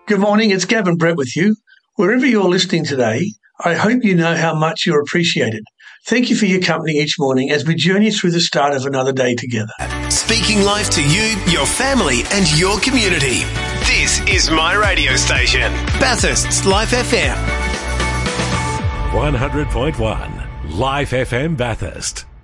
Good morning, it's Gavin Brett with you. Wherever you're listening today, I hope you know how much you're appreciated. Thank you for your company each morning as we journey through the start of another day together. Speaking life to you, your family and your community. This is my radio station, Bathurst's Life FM. 100.1 Life FM Bathurst.